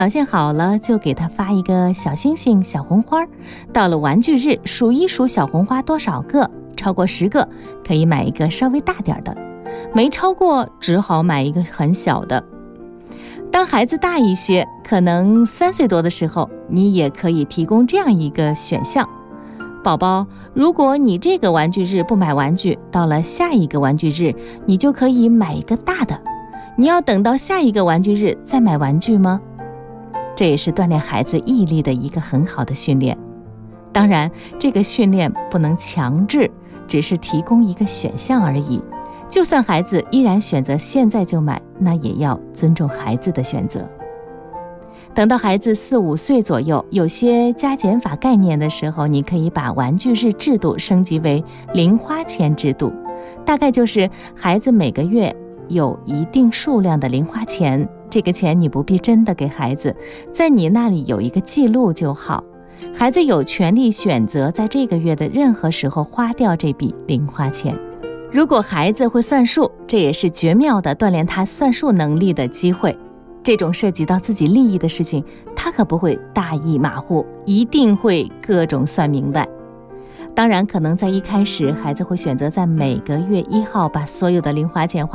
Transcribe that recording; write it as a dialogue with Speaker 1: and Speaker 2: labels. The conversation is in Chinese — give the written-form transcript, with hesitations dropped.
Speaker 1: 表现好了就给他发一个小星星、小红花。到了玩具日，数一数小红花多少个，超过10个可以买一个稍微大点的，没超过只好买一个很小的。当孩子大一些，可能3岁多的时候，你也可以提供这样一个选项：宝宝，如果你这个玩具日不买玩具，到了下一个玩具日，你就可以买一个大的。你要等到下一个玩具日再买玩具吗？这也是锻炼孩子毅力的一个很好的训练。当然，这个训练不能强制，只是提供一个选项而已。就算孩子依然选择现在就买，那也要尊重孩子的选择。等到孩子4、5岁左右，有些加减法概念的时候，你可以把玩具日制度升级为零花钱制度。大概就是孩子每个月有一定数量的零花钱，这个钱你不必真的给孩子，在你那里有一个记录就好。孩子有权利选择在这个月的任何时候花掉这笔零花钱。如果孩子会算数，这也是绝妙的锻炼他算数能力的机会。这种涉及到自己利益的事情，他可不会大意马虎，一定会各种算明白。当然，可能在一开始，孩子会选择在每个月1号把所有的零花钱花